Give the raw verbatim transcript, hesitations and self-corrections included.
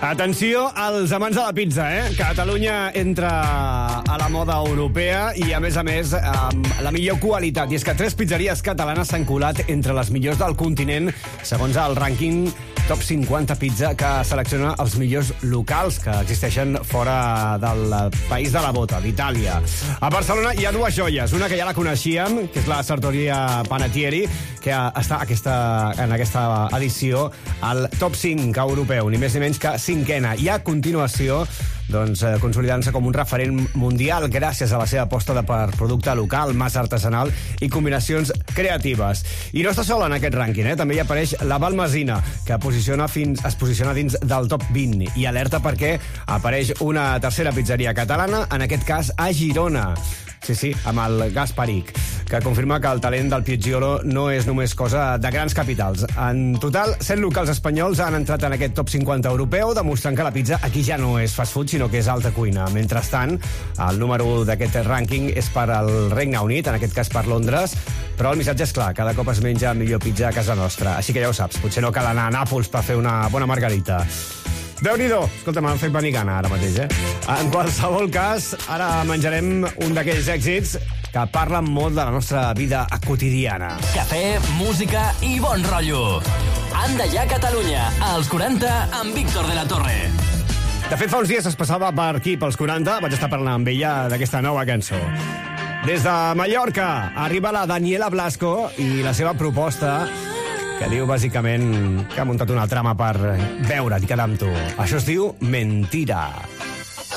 Atenció als amants de la pizza, eh? Catalunya entra a la moda europea i, a més a més, amb la millor qualitat. I és que tres pizzeries catalanes s'han colat entre les millors del continent, segons el rànquing Top cinquanta Pizza, que selecciona els millors locals que existeixen fora del país de la bota, d'Itàlia. A Barcelona hi ha dues joies. Una que ja la coneixíem, que és la Sartoria Panettieri, que està aquesta, en aquesta edició al Top cinc europeu, ni més ni menys que cinquena. I a continuació, doncs, consolidant-se com un referent mundial gràcies a la seva aposta de per producte local, massa artesanal i combinacions creatives. I no està sola en aquest rànquing, eh? També hi apareix la Balmesina, que posiciona fins, es posiciona dins del top vint. I alerta perquè apareix una tercera pizzeria catalana, en aquest cas a Girona. Sí, sí, amb el Gasparic, que confirma que el talent del Pizziolo no és només cosa de grans capitals. En total, set locals espanyols han entrat en aquest top cinquanta europeu, demostrant que la pizza aquí ja no és fast food, sinó que és alta cuina. Mentrestant, el número u d'aquest rànquing és per al Regne Unit, en aquest cas per Londres, però el missatge és clar, cada cop es menja millor pizza a casa nostra. Així que ja ho saps, potser no cal anar a Nàpols per fer una bona margarita. Déu-n'hi-do! Escolta, m'han fet venir gana ara mateix, eh? En qualsevol cas, ara menjarem un d'aquells èxits que parlen molt de la nostra vida quotidiana. Cafè, música i bon rotllo. Anda ja Catalunya, als quaranta, amb Víctor de la Torre. De fet, fa uns dies es passava per aquí, pels quaranta, vaig estar parlant amb ella d'aquesta nova cançó. Des de Mallorca arriba la Daniela Blasco i la seva proposta, que diu, bàsicament, que ha muntat una trama per veure't i quedar amb tu. Això es diu Mentira.